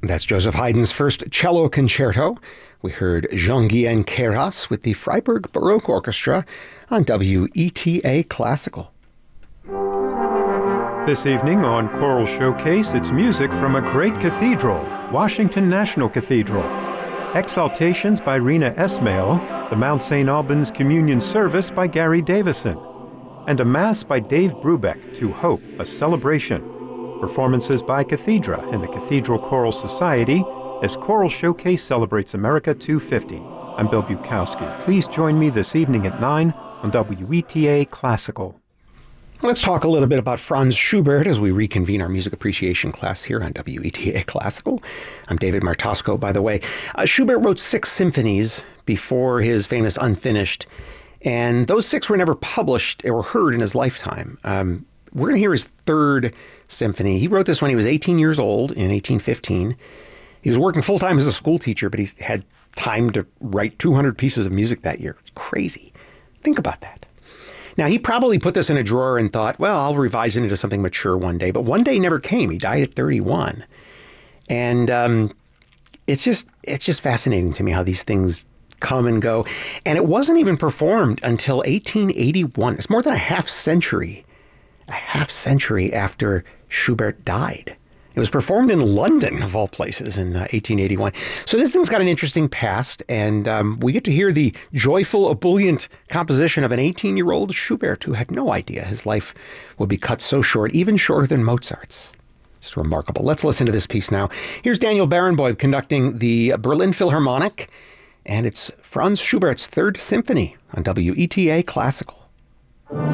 That's Joseph Haydn's first cello concerto. We heard Jean-Guyen Queyras with the Freiburg Baroque Orchestra on WETA Classical. This evening on Choral Showcase, it's music from a great cathedral, Washington National Cathedral. Exaltations by Rena Esmail, the Mount St. Albans Communion Service by Gary Davison, and a Mass by Dave Brubeck to Hope, a Celebration. Performances by Cathedra and the Cathedral Choral Society as Choral Showcase celebrates America 250. I'm Bill Bukowski. Please join me this evening at 9 on WETA Classical. Let's talk a little bit about Franz Schubert as we reconvene our music appreciation class here on WETA Classical. I'm David Martosco, by the way. Schubert wrote 6 symphonies before his famous Unfinished, and those 6 were never published or heard in his lifetime. We're going to hear his 3rd symphony. He wrote this when he was 18 years old in 1815. He was working full-time as a school teacher, but he had time to write 200 pieces of music that year. It's crazy. Think about that. Now, he probably put this in a drawer and thought, well, I'll revise it into something mature one day. But one day never came. He died at 31. And it's just fascinating to me how these things come and go. And it wasn't even performed until 1881. It's more than a half century after Schubert died. It was performed in London, of all places, in 1881. So this thing's got an interesting past, and we get to hear the joyful, ebullient composition of an 18-year-old Schubert who had no idea his life would be cut so short, even shorter than Mozart's. It's remarkable. Let's listen to this piece now. Here's Daniel Barenboim conducting the Berlin Philharmonic, and it's Franz Schubert's 3rd Symphony on WETA Classical.